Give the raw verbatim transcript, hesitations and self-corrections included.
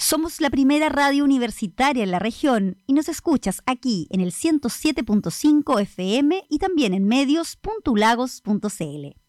Somos la primera radio universitaria en la región y nos escuchas aquí en el ciento siete punto cinco F M y también en medios punto u lagos punto c l.